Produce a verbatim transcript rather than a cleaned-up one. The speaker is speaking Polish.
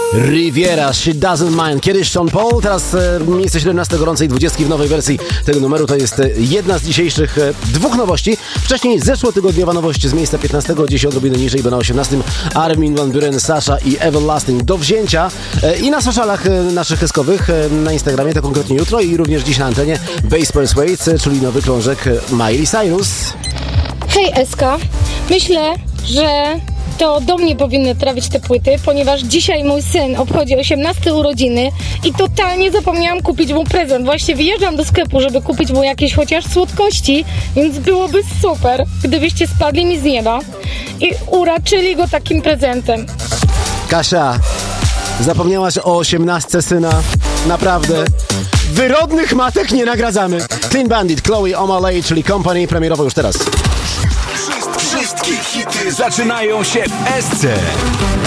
Riviera, She Doesn't Mind. Kiedyś Sean Paul, teraz e, miejsce siedemnaste gorącej dwudziestki w nowej wersji tego numeru. To jest e, jedna z dzisiejszych e, dwóch nowości. Wcześniej zeszłotygodniowa nowość z miejsca piętnastego, dziesięć odrobinę niżej, bo na osiemnastym Armin van Buuren, Sasha i Everlasting do wzięcia. E, I na socialach e, naszych eskowych, e, na Instagramie, to konkretnie jutro i również dziś na antenie Bass Persuades, e, czyli nowy krążek Miley Cyrus. Hej Eska, myślę, że to do mnie powinny trafić te płyty, ponieważ dzisiaj mój syn obchodzi osiemnaste urodziny i totalnie zapomniałam kupić mu prezent. Właśnie wyjeżdżam do sklepu, żeby kupić mu jakieś chociaż słodkości, więc byłoby super, gdybyście spadli mi z nieba i uraczyli go takim prezentem. Kasia, zapomniałaś o osiemnastce syna. Naprawdę. Wyrodnych matek nie nagradzamy. Clean Bandit, Chloe O'Malley, czyli Company, premierowo już teraz. Wszystkie hity zaczynają się w Esce.